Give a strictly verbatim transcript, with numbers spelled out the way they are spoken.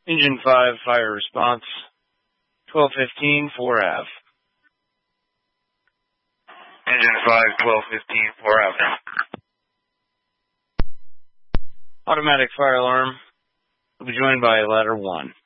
Engine five, fire response. twelve fifteen, four Ave. Engine five, twelve fifteen, four Ave. Automatic fire alarm will be joined by ladder one.